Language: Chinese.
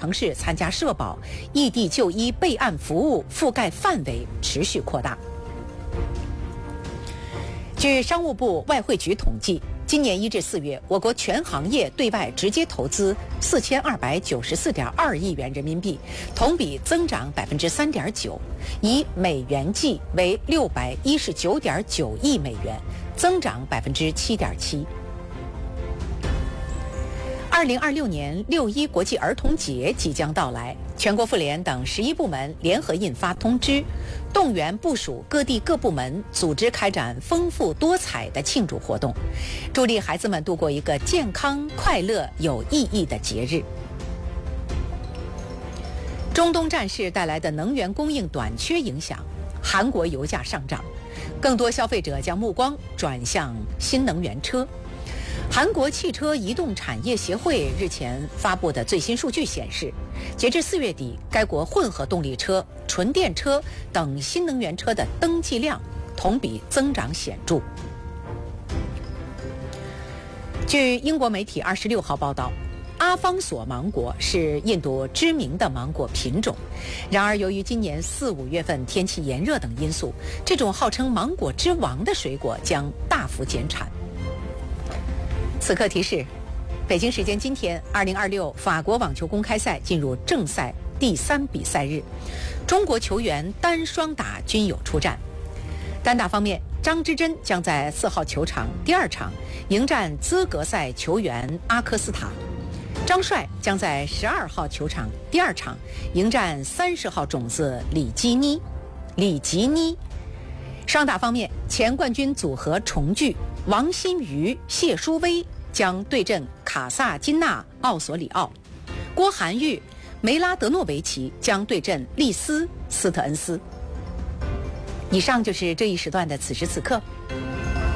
城市参加社保，异地就医备案服务覆盖范围持续扩大。据商务部外汇局统计，今年1至4月，我国全行业对外直接投资4294.2亿元人民币，同比增长3.9%，以美元计为619.9亿美元，增长7.7%。2026年6·1国际儿童节即将到来，全国妇联等11部门联合印发通知，动员部署各地各部门组织开展丰富多彩的庆祝活动，助力孩子们度过一个健康、快乐、有意义的节日。中东战事带来的能源供应短缺影响，韩国油价上涨，更多消费者将目光转向新能源车。韩国汽车移动产业协会日前发布的最新数据显示，截至4月底，该国混合动力车、纯电车等新能源车的登记量同比增长显著。据英国媒体26号报道，阿方索芒果是印度知名的芒果品种，然而由于今年4、5月份天气炎热等因素，这种号称芒果之王的水果将大幅减产。此刻提示，北京时间今天，2026法国网球公开赛进入正赛第3比赛日，中国球员单双打均有出战。单打方面，张之臻将在4号球场第2场迎战资格赛球员阿科斯塔，张帅将在12号球场第2场迎战30号种子李吉尼。双打方面，前冠军组合重聚，王新瑜、谢淑薇将对阵卡萨金纳奥索里奥，郭涵玉、梅拉德诺维奇将对阵利斯斯特恩斯。以上就是这一时段的此时此刻。